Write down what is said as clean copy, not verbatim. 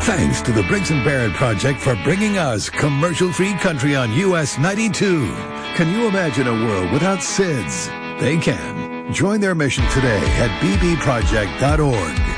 Thanks to the Briggs & Barrett Project for bringing us commercial-free country on US 92. Can you imagine a world without SIDS? They can. Join their mission today at bbproject.org.